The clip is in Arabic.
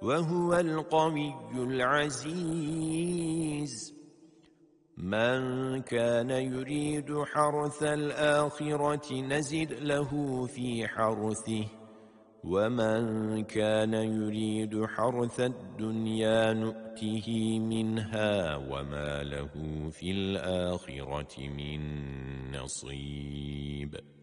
وهو القوي العزيز. من كان يريد حرث الآخرة نزد له في حرثه ومن كان يريد حرث الدنيا نؤته منها وما له في الآخرة من نصيب.